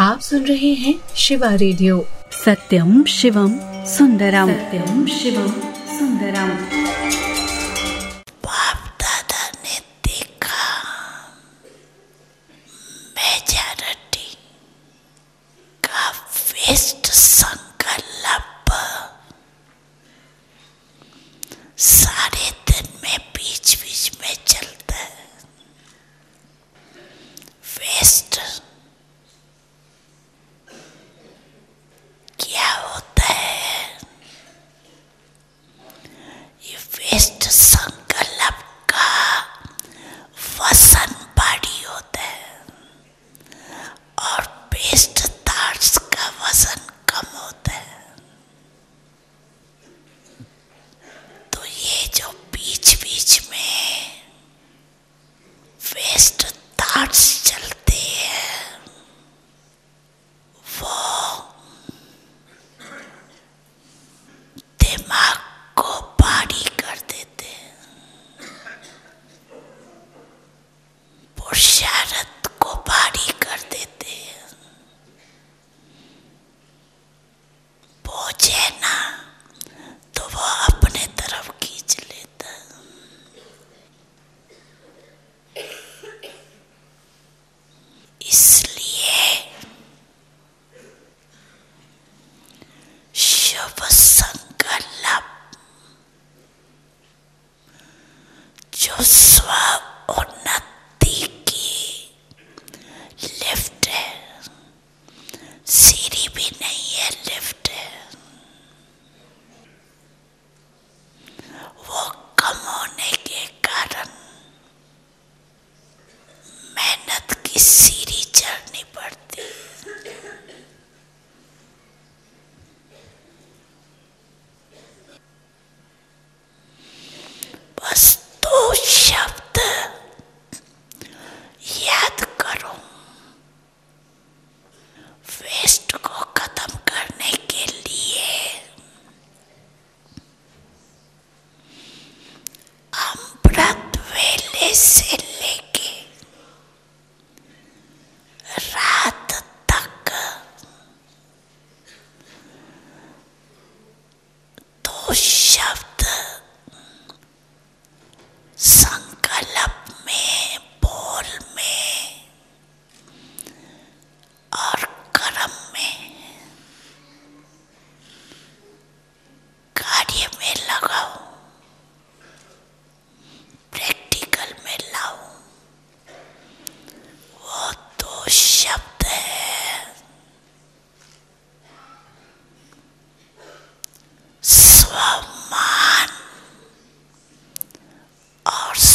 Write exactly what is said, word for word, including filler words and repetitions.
आप सुन रहे हैं शिवा रेडियो। सत्यम शिवम सुंदरम, सत्यम शिवम सुंदरम। बाप दादा ने देखा मेजॉरिटी का वेस्ट संकल्प सारे दिन में बीच बीच में चलता है। वेस्ट क्या होता है? ये वेस्ट संकल्प का वजन भारी होता है और बेस्ट थॉट्स का वजन कम होता है। तो ये जो बीच बीच में वेस्ट थॉट्स चलते हैं वो दिमाग को भारी कर देते हैं, पुरुषार्थ को भारी कर देते हैं। बोझ है ना तो वो अपने तरफ खींच लेता है। इसलिए शुभ संकल्प जो स्व उन्नति की लिफ्ट है, सीढ़ी भी नहीं है, लिफ्ट है, वो कम होने के कारण मेहनत की सीढ़ी चढ़नी पड़ती है। बस दो शब्द याद करो, वेस्ट